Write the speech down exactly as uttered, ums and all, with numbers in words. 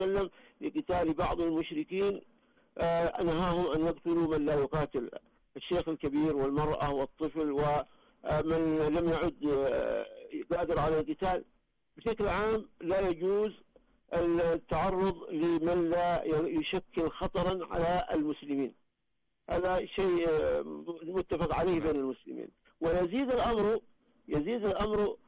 وسلم لقتال بعض المشركين أنهاهم أن يقتلوا من لا يقاتل، الشيخ الكبير والمرأة والطفل ومن لم يعد قادر على القتال. بشكل عام لا يجوز التعرض لمن لا يشكل خطرا على المسلمين، هذا شيء متفق عليه بين المسلمين. ويزيد الأمر يزيد الأمر